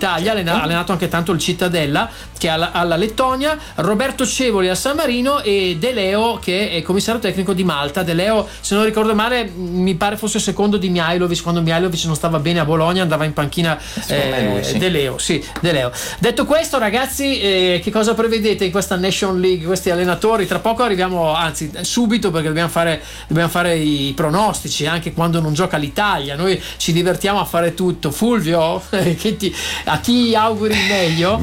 l'Italia, ha allenato anche tanto il Cittadella che è alla Lettonia, Roberto Cevoli a San Marino e De Leo che è commissario tecnico di Malta. De Leo, se non ricordo male, mi pare fosse secondo di Mihajlovic, quando Mihajlovic non stava bene a Bologna andava in panchina De Leo. Detto questo, ragazzi, che cosa prevedete in questa Nation League, questi allenatori? Tra poco arriviamo, anzi subito, perché dobbiamo fare i pronostici anche quando non gioca l'Italia. Noi ci divertiamo a fare tutto. Fulvio, a chi auguri il meglio?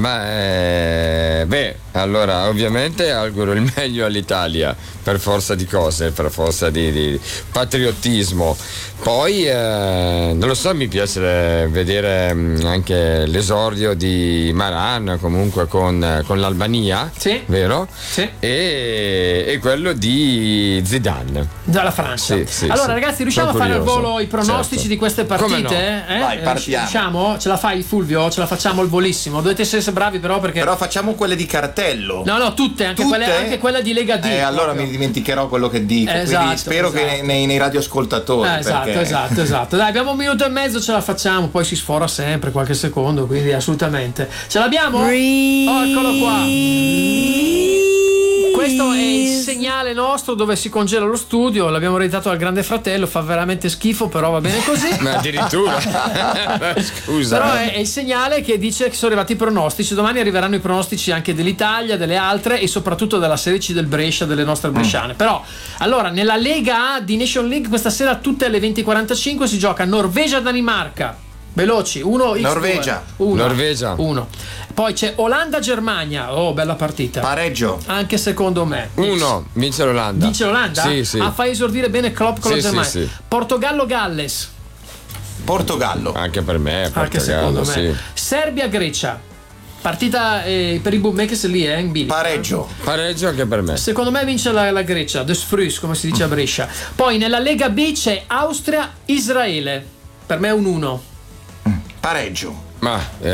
Allora ovviamente auguro il meglio all'Italia, per forza di cose, per forza di patriottismo. Poi non lo so, mi piace vedere anche l'esordio di Maran comunque con l'Albania, sì, vero? Sì. E quello di Zidane dalla Francia. Sì, allora ragazzi, riusciamo a fare al volo i pronostici di queste partite? No? Vai, partiamo. Riusciamo? Ce la fai, Fulvio? Ce la facciamo al volissimo. Dovete essere bravi però facciamo quelle di cartello. No, tutte, anche quella di Lega D. Allora mi dimenticherò quello che dico. Quindi spero che nei radioascoltatori. Esatto. Dai, abbiamo 1 minuto e mezzo, ce la facciamo. Poi si sfora sempre qualche secondo, quindi assolutamente. Ce l'abbiamo? Eccolo qua. Questo è il segnale nostro dove si congela lo studio. L'abbiamo ereditato dal Grande Fratello, fa veramente schifo, però va bene così. Ma addirittura scusa. Però è il segnale che dice che sono arrivati i pronostici. Domani arriveranno i pronostici anche dell'Italia, delle altre e soprattutto della Serie C del Brescia, delle nostre bresciane. Però allora nella Lega A di Nation League questa sera tutte alle 20:45 si gioca Norvegia-Danimarca. Veloci, 1 Norvegia. 1. Poi c'è Olanda-Germania. Oh, bella partita. Pareggio. Anche secondo me. 1, vince l'Olanda. Vince l'Olanda? Sì. Fai esordire bene Klopp con la Germania. Sì. Portogallo-Galles. Portogallo. Anche per me, Anche secondo me. Sì. Serbia-Grecia. Partita per i bookmakers lì, in bilico. Pareggio anche per me. Secondo me vince la Grecia, The Spruce, come si dice a Brescia. Poi nella Lega B c'è Austria-Israele. Per me è un 1. Pareggio. Ma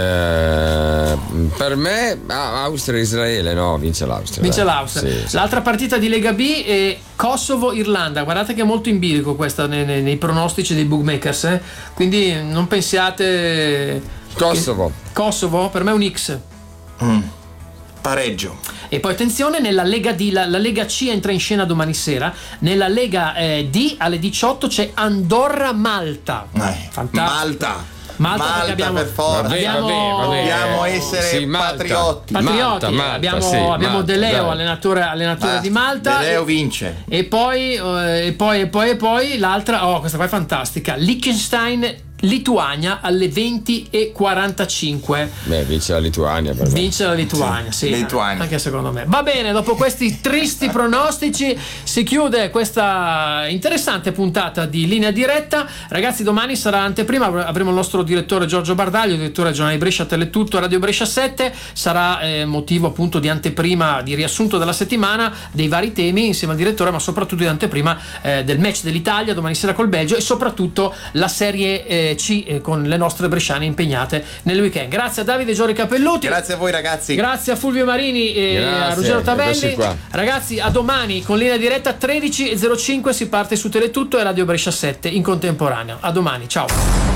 per me Austria e Israele, no, vince l'Austria. Sì. L'altra partita di Lega B è Kosovo-Irlanda. Guardate che è molto in bilico questa nei pronostici dei bookmakers, quindi non pensiate. Kosovo per me è un X. Pareggio. E poi attenzione, nella Lega D, la Lega C entra in scena domani sera. Nella Lega D alle 18 c'è Andorra-Malta. Fantastico. Malta per forza. Dobbiamo essere patriotti. Malta, abbiamo De Leo, allenatore di Malta. De Leo vince. E poi l'altra, questa qua è fantastica. Liechtenstein-Lituania alle 20:45. Vince la Lituania per me. Vince la Lituania, sì. Lituania. Anche secondo me. Va bene, dopo questi tristi pronostici si chiude questa interessante puntata di Linea Diretta. Ragazzi, domani sarà anteprima, avremo il nostro direttore Giorgio Bardaglio, direttore regionale di Brescia, Teletutto, Radio Brescia 7. Sarà motivo appunto di anteprima, di riassunto della settimana, dei vari temi insieme al direttore, ma soprattutto di anteprima del match dell'Italia domani sera col Belgio e soprattutto la Serie C con le nostre bresciane impegnate nel weekend. Grazie a Davide Giorgi Capelluti. Grazie a voi ragazzi. Grazie a Fulvio Marini e a Ruggero Tavelli. Ragazzi, a domani con Linea Diretta 13:05 si parte su Teletutto e Radio Brescia 7 in contemporanea. A domani, ciao.